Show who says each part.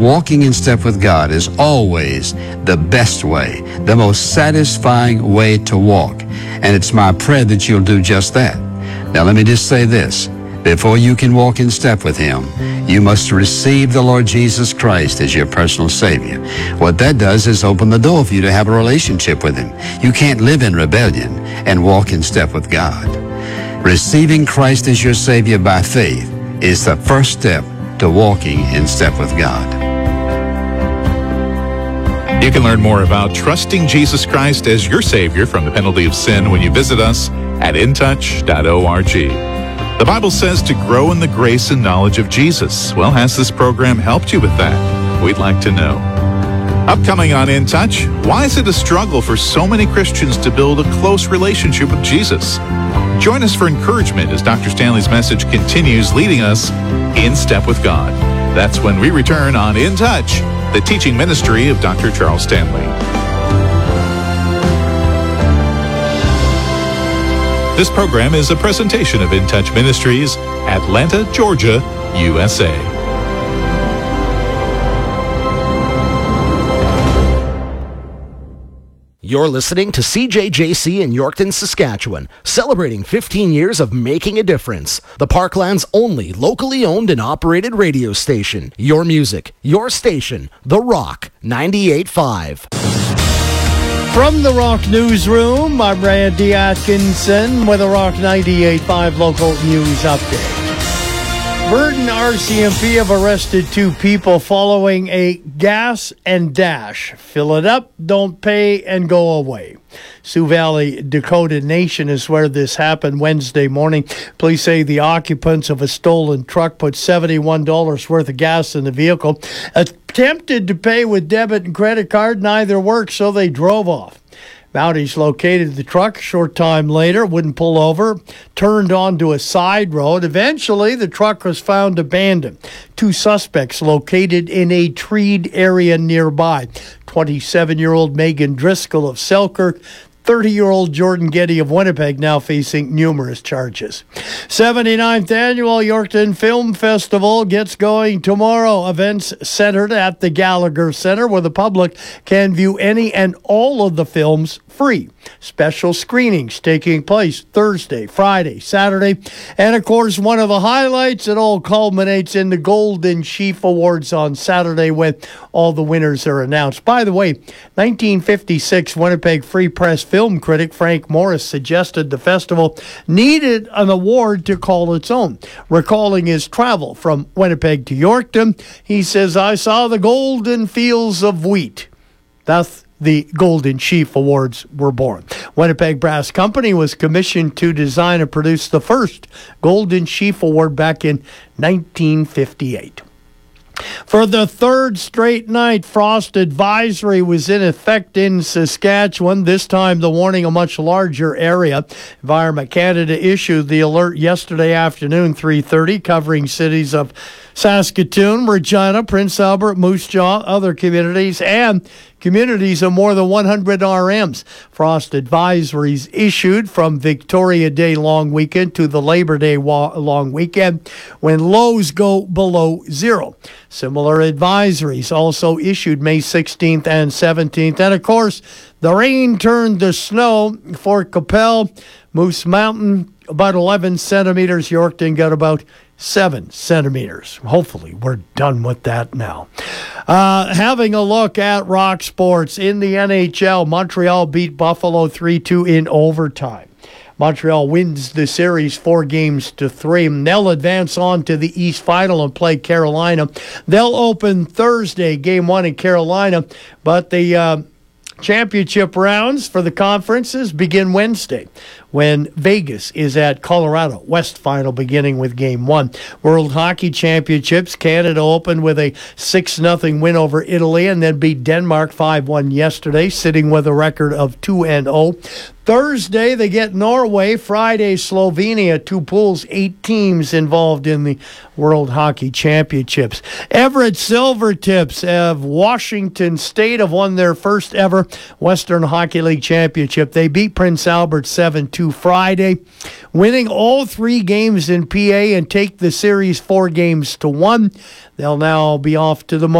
Speaker 1: Walking in step with God is always the best way, the most satisfying way to walk. And it's my prayer that you'll do just that. Now let me just say this. Before you can walk in step with Him, you must receive the Lord Jesus Christ as your personal Savior. What that does is open the door for you to have a relationship with Him. You can't live in rebellion and walk in step with God. Receiving Christ as your Savior by faith is the first step to walking in step with God.
Speaker 2: You can learn more about trusting Jesus Christ as your Savior from the penalty of sin when you visit us at intouch.org. The Bible says to grow in the grace and knowledge of Jesus. Well, has this program helped you with that? We'd like to know. Upcoming on In Touch, why is it a struggle for so many Christians to build a close relationship with Jesus? Join us for encouragement as Dr. Stanley's message continues leading us in step with God. That's when we return on In Touch, the teaching ministry of Dr. Charles Stanley. This program is a presentation of In Touch Ministries, Atlanta, Georgia, USA.
Speaker 3: You're listening to CJJC in Yorkton, Saskatchewan, celebrating 15 years of making a difference. The Parkland's only locally owned and operated radio station. Your music, your station, The Rock 98.5.
Speaker 4: From the Rock Newsroom, I'm Randy Atkinson with a Rock 98.5 local news update. Burton RCMP have arrested 2 people following a gas and dash. Fill it up, don't pay, and go away. Sioux Valley Dakota Nation is where this happened Wednesday morning. Police say the occupants of a stolen truck put $71 worth of gas in the vehicle. Attempted to pay with debit and credit card, neither worked, so they drove off. Mounties located the truck a short time later, wouldn't pull over, turned onto a side road. Eventually, the truck was found abandoned. 2 suspects located in a treed area nearby. 27-year-old Megan Driscoll of Selkirk, 30-year-old Jordan Getty of Winnipeg now facing numerous charges. 79th Annual Yorkton Film Festival gets going tomorrow. Events centered at the Gallagher Center where the public can view any and all of the films free. Special screenings taking place Thursday, Friday, Saturday, and of course one of the highlights, it all culminates in the Golden Sheaf Awards on Saturday when all the winners are announced. By the way, 1956 Winnipeg Free Press film critic Frank Morris suggested the festival needed an award to call its own. Recalling his travel from Winnipeg to Yorkton, he says, "I saw the golden fields of wheat." Thus, the Golden Sheaf Awards were born. Winnipeg Brass Company was commissioned to design and produce the first Golden Sheaf Award back in 1958. For the 3rd straight night, frost advisory was in effect in Saskatchewan. This time, the warning a much larger area. Environment Canada issued the alert yesterday afternoon, 3:30, covering cities of Saskatoon, Regina, Prince Albert, Moose Jaw, other communities, and communities of more than 100 RMs. Frost advisories issued from Victoria Day long weekend to the Labor Day long weekend when lows go below zero. Similar advisories also issued May 16th and 17th. And of course, the rain turned to snow. Fort Capel, Moose Mountain, about 11 centimeters. Yorkton got about 7 centimeters. Hopefully, we're done with that now. Having a look at rock sports in the NHL, Montreal beat Buffalo 3-2 in overtime. Montreal wins the series 4-3. They'll advance on to the East Final and play Carolina. They'll open Thursday, Game 1 in Carolina, but the championship rounds for the conferences begin Wednesday when Vegas is at Colorado. West Final beginning with Game 1. World Hockey Championships, Canada opened with a 6-0 win over Italy and then beat Denmark 5-1 yesterday, sitting with a record of 2-0. Thursday, they get Norway. Friday, Slovenia. 2 pools, 8 teams involved in the World Hockey Championships. Everett Silvertips of Washington State have won their first ever Western Hockey League Championship. They beat Prince Albert 7-2 Friday, winning all 3 games in PA and take the series 4-1. They'll now be off to the